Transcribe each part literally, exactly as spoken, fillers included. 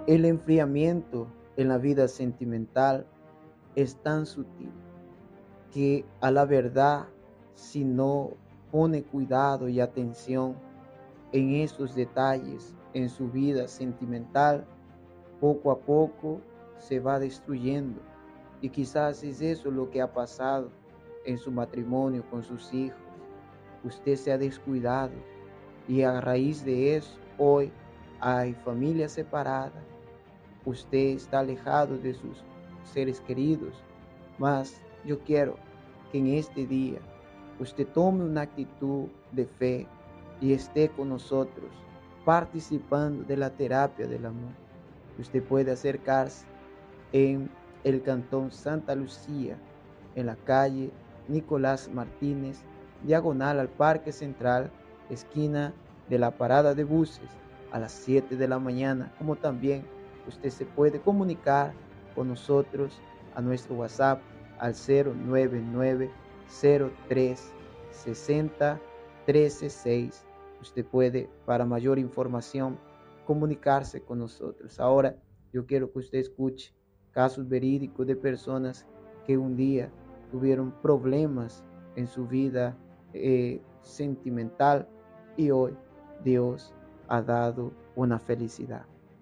El enfriamiento en la vida sentimental es tan sutil que a la verdad, si no pone cuidado y atención en esos detalles en su vida sentimental, poco a poco se va destruyendo. Y quizás es eso lo que ha pasado en su matrimonio con sus hijos. Usted se ha descuidado y a raíz de eso hoy hay familias separadas. Usted está alejado de sus seres queridos. Mas yo quiero que en este día usted tome una actitud de fe y esté con nosotros participando de la terapia del amor. Usted puede acercarse en el cantón Santa Lucía, en la calle Nicolás Martínez, diagonal al Parque Central, esquina de la parada de buses, a las siete de la mañana, como también usted se puede comunicar con nosotros a nuestro WhatsApp al cero nueve nueve cero tres seis cero uno tres seis. Usted puede, para mayor información, comunicarse con nosotros. Ahora yo quiero que usted escuche casos verídicos de personas que un día tuvieron problemas en su vida eh, sentimental y hoy Dios ha dado una felicidad.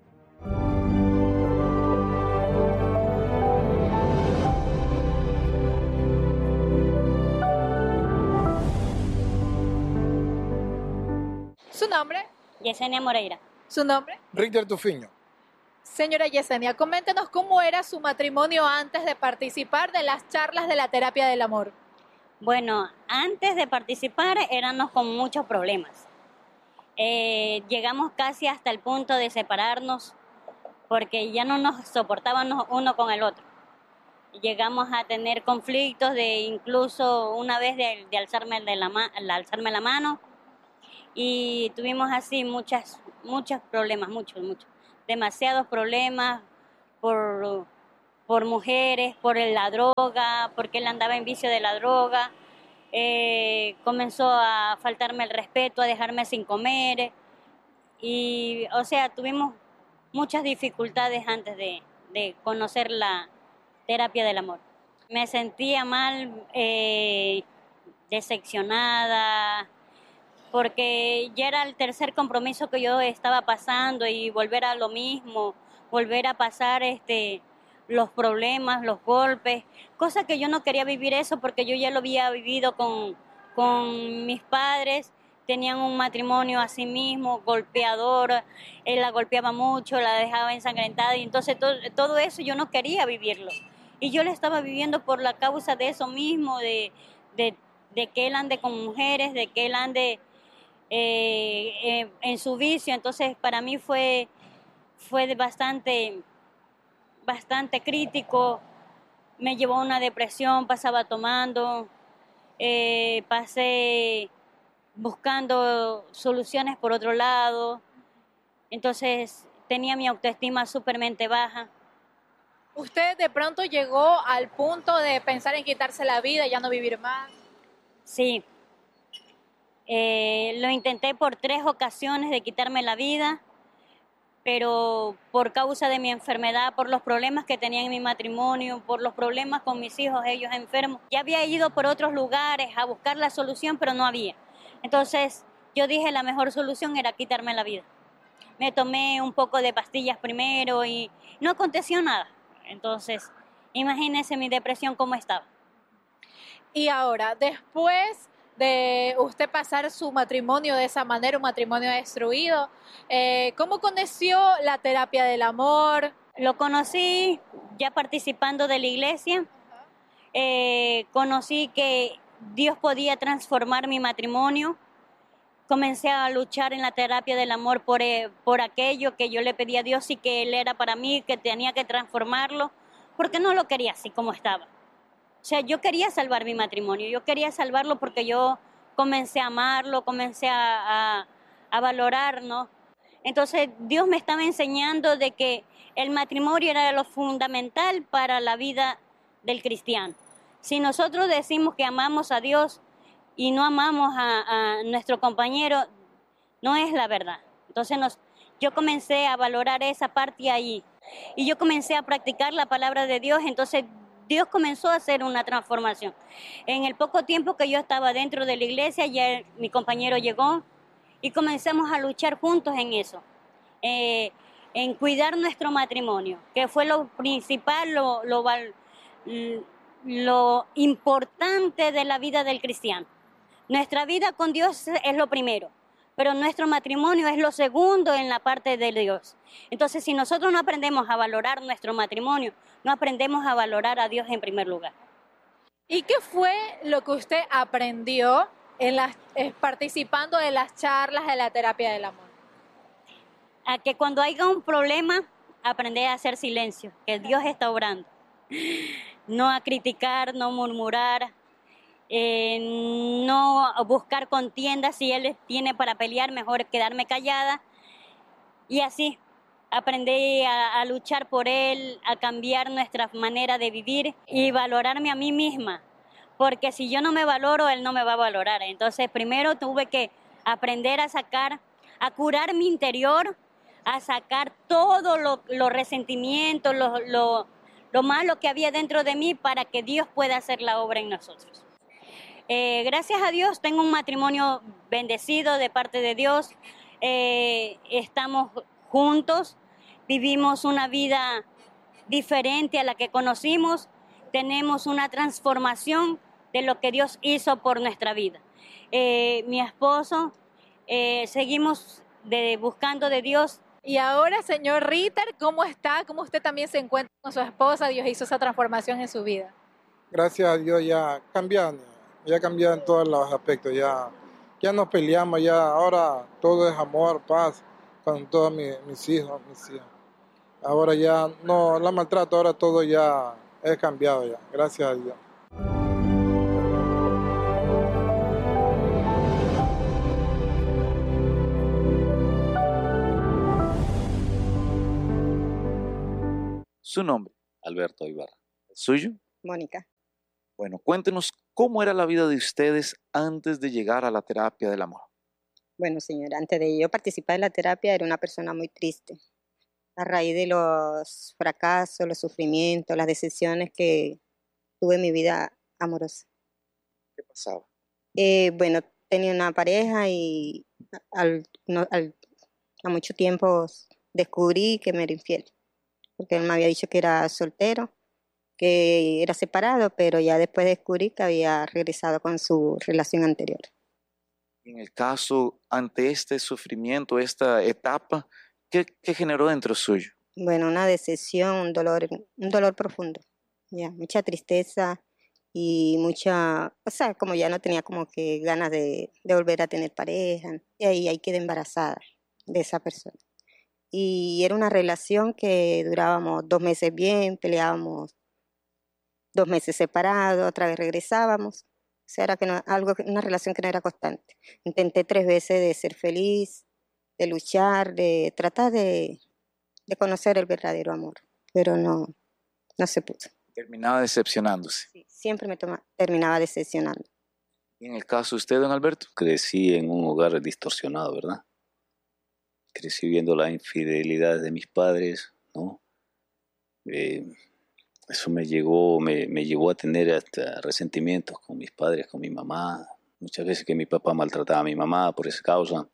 ¿Su nombre? Yesenia Moreira. ¿Su nombre? Richter Tufiño. Señora Yesenia, coméntenos cómo era su matrimonio antes de participar de las charlas de la terapia del amor. Bueno, antes de participar éramos con muchos problemas. Eh, llegamos casi hasta el punto de separarnos porque ya no nos soportábamos uno con el otro. Llegamos a tener conflictos de incluso una vez de, de alzarme, de la, de alzarme la mano y tuvimos así muchas, muchos problemas, muchos, muchos. Demasiados problemas por, por mujeres, por la droga, porque él andaba en vicio de la droga. Eh, comenzó a faltarme el respeto, a dejarme sin comer. Y, o sea, tuvimos muchas dificultades antes de, de conocer la terapia del amor. Me sentía mal, eh, decepcionada, porque ya era el tercer compromiso que yo estaba pasando y volver a lo mismo, volver a pasar este, los problemas, los golpes, cosa que yo no quería vivir eso porque yo ya lo había vivido con, con mis padres, tenían un matrimonio así mismo, golpeador, él la golpeaba mucho, la dejaba ensangrentada y entonces todo, todo eso yo no quería vivirlo. Y yo lo estaba viviendo por la causa de eso mismo, de, de, de que él ande con mujeres, de que él ande Eh, eh, en su vicio. Entonces para mí fue, fue bastante, bastante crítico, me llevó a una depresión, pasaba tomando, eh, pasé buscando soluciones por otro lado, entonces tenía mi autoestima supermente baja. ¿Usted de pronto llegó al punto de pensar en quitarse la vida, ya no vivir más? Sí. Eh, lo intenté por tres ocasiones de quitarme la vida, pero por causa de mi enfermedad, por los problemas que tenía en mi matrimonio, por los problemas con mis hijos, ellos enfermos. Ya había ido por otros lugares a buscar la solución, pero no había. Entonces yo dije la mejor solución era quitarme la vida. Me tomé un poco de pastillas primero y no aconteció nada. Entonces, imagínense mi depresión cómo estaba. Y ahora, después de usted pasar su matrimonio de esa manera, un matrimonio destruido, eh, ¿cómo conoció la terapia del amor? Lo conocí ya participando de la iglesia, eh, conocí que Dios podía transformar mi matrimonio, comencé a luchar en la terapia del amor por, eh, por aquello que yo le pedí a Dios y que Él era para mí, que tenía que transformarlo, porque no lo quería así como estaba. O sea, yo quería salvar mi matrimonio, yo quería salvarlo porque yo comencé a amarlo, comencé a, a, a valorar, ¿no? Entonces, Dios me estaba enseñando de que el matrimonio era lo fundamental para la vida del cristiano. Si nosotros decimos que amamos a Dios y no amamos a, a nuestro compañero, no es la verdad. Entonces, nos, yo comencé a valorar esa parte ahí. Y yo comencé a practicar la palabra de Dios, entonces Dios comenzó a hacer una transformación. En el poco tiempo que yo estaba dentro de la iglesia, ya mi compañero llegó y comenzamos a luchar juntos en eso, eh, en cuidar nuestro matrimonio, que fue lo principal, lo, lo, lo importante de la vida del cristiano. Nuestra vida con Dios es lo primero, pero nuestro matrimonio es lo segundo en la parte de Dios. Entonces, si nosotros no aprendemos a valorar nuestro matrimonio, no aprendemos a valorar a Dios en primer lugar. ¿Y qué fue lo que usted aprendió en las, eh, participando de las charlas de la terapia del amor? A que cuando haya un problema, aprender a hacer silencio, que Dios está obrando. No a criticar, no murmurar, eh, no buscar contiendas. Si Él tiene para pelear, mejor quedarme callada. Y así, aprendí a, a luchar por Él, a cambiar nuestra manera de vivir y valorarme a mí misma. Porque si yo no me valoro, Él no me va a valorar. Entonces, primero tuve que aprender a sacar, a curar mi interior, a sacar todos los lo resentimientos, lo, lo, lo malo que había dentro de mí para que Dios pueda hacer la obra en nosotros. Eh, gracias a Dios tengo un matrimonio bendecido de parte de Dios. Eh, estamos juntos, vivimos una vida diferente a la que conocimos, tenemos una transformación de lo que Dios hizo por nuestra vida. Eh, mi esposo, eh, seguimos de, buscando de Dios. Y ahora, señor Ritter, ¿cómo está? ¿Cómo usted también se encuentra con su esposa? Dios hizo esa transformación en su vida. Gracias a Dios ya cambiaron, ya cambiaron en todos los aspectos, ya, ya no peleamos, ya ahora todo es amor, paz con todos mis, mis hijos, mis hijas. Ahora ya no la maltrato, ahora todo ya es cambiado ya, gracias a Dios. Su nombre, Alberto Ibarra. ¿El suyo? Mónica. Bueno, cuéntenos cómo era la vida de ustedes antes de llegar a la terapia del amor. Bueno, señora, antes de yo participar en la terapia era una persona muy triste. A raíz de los fracasos, los sufrimientos, las decepciones que tuve en mi vida amorosa. ¿Qué pasaba? Eh, bueno, tenía una pareja y al, no, al, a mucho tiempo descubrí que me era infiel. Porque él me había dicho que era soltero, que era separado, pero ya después descubrí que había regresado con su relación anterior. En el caso, ante este sufrimiento, esta etapa, ¿qué, qué generó dentro suyo? Bueno, una decepción, un dolor, un dolor profundo, ya, mucha tristeza y mucha, o sea, como ya no tenía como que ganas de, de volver a tener pareja, y ahí, ahí quedé embarazada de esa persona. Y era una relación que durábamos dos meses bien, peleábamos dos meses separados, otra vez regresábamos. O sea, era que no, algo, una relación que no era constante. Intenté tres veces de ser feliz, de luchar, de tratar de, de conocer el verdadero amor, pero no, no se pudo. Terminaba decepcionándose. Sí, siempre me toma, terminaba decepcionando. ¿Y en el caso de usted, don Alberto? Crecí en un hogar distorsionado, ¿verdad? Crecí viendo las infidelidades de mis padres, ¿no? Eh, eso me llegó, me, me llevó a tener hasta resentimientos con mis padres, con mi mamá. Muchas veces que mi papá maltrataba a mi mamá por esa causa.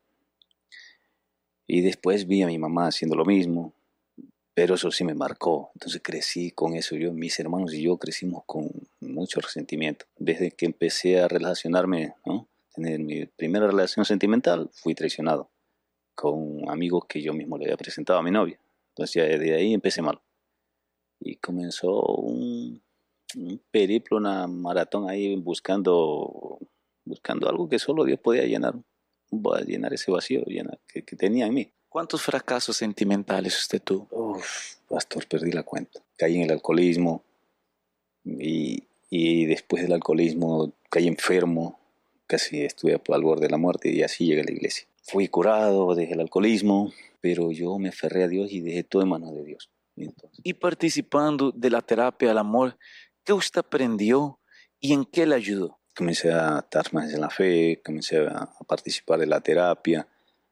Y después vi a mi mamá haciendo lo mismo, pero eso sí me marcó. Entonces crecí con eso. Yo, mis hermanos y yo crecimos con mucho resentimiento. Desde que empecé a relacionarme, ¿no? Tener mi primera relación sentimental, fui traicionado con amigos que yo mismo le había presentado a mi novia. Entonces ya desde ahí empecé mal. Y comenzó un, un periplo, una maratón ahí buscando, buscando algo que solo Dios podía llenar, llenar ese vacío llenar, que, que tenía en mí. ¿Cuántos fracasos sentimentales usted tuvo? Uf, pastor, perdí la cuenta. Caí en el alcoholismo y, y después del alcoholismo caí enfermo, casi estuve al borde de la muerte y así llegué a la iglesia. Fui curado, dejé el alcoholismo, pero yo me aferré a Dios y dejé todo en manos de Dios. Y, entonces, y participando de la terapia del amor, ¿qué usted aprendió y en qué le ayudó? Comencé a estar más en la fe, comencé a participar de la terapia,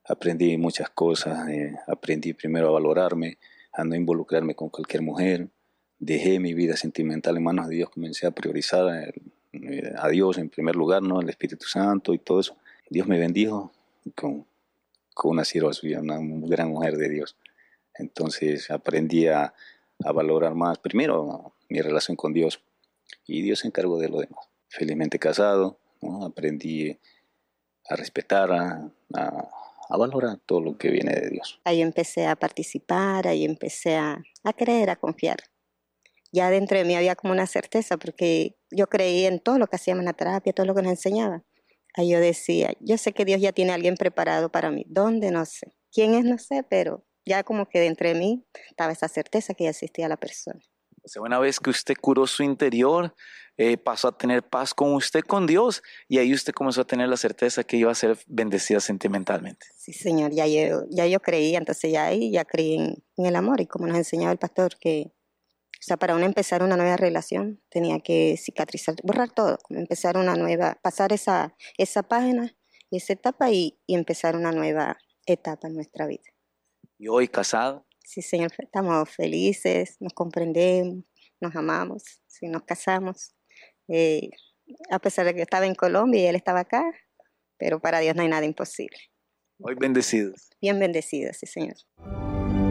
aprendí muchas cosas, eh, aprendí primero a valorarme, a no involucrarme con cualquier mujer, dejé mi vida sentimental en manos de Dios, comencé a priorizar eh, a Dios en primer lugar, ¿no? El Espíritu Santo y todo eso. Dios me bendijo con, con una sierva suya, una gran mujer de Dios. Entonces aprendí a, a valorar más, primero, mi relación con Dios, y Dios se encargó de lo demás. Felizmente casado, ¿no? Aprendí a respetar, a, a, a valorar todo lo que viene de Dios. Ahí empecé a participar, ahí empecé a, a creer, a confiar. Ya dentro de mí había como una certeza, porque yo creí en todo lo que hacíamos en la terapia, todo lo que nos enseñaba. Ahí yo decía, yo sé que Dios ya tiene a alguien preparado para mí. ¿Dónde? No sé. ¿Quién es? No sé, pero ya como que dentro de mí estaba esa certeza que ya existía la persona. O sea, una vez que usted curó su interior, eh, pasó a tener paz con usted, con Dios, y ahí usted comenzó a tener la certeza que iba a ser bendecida sentimentalmente. Sí, Señor, ya yo, ya yo creía, entonces ya ahí ya creí en, en el amor, y como nos enseñaba el pastor, que o sea, para uno empezar una nueva relación tenía que cicatrizar, borrar todo, como empezar una nueva, pasar esa, esa página, esa etapa y, y empezar una nueva etapa en nuestra vida. ¿Y hoy casado? Sí, Señor, estamos felices, nos comprendemos, nos amamos, sí, nos casamos. Eh, a pesar de que estaba en Colombia y él estaba acá, pero para Dios no hay nada imposible. Hoy bendecidos. Bien bendecidos, sí, Señor.